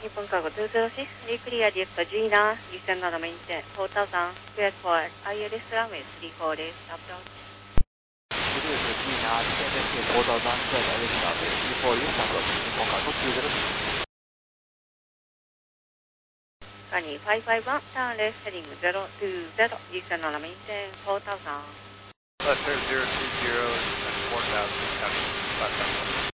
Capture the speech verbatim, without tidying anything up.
日本cargo two zero six, reclear jet Gina, descend on the maintain four thousand, cleared for I L S runway three four is approach. Reclear jet Gina, descend four thousand, cleared I L S runway three four is approach. 日本cargo two zero six. Sunny five five one, turn left heading zero two zero, descend on the maintain four thousand. Left zero two zero, descend four thousand, five thousand.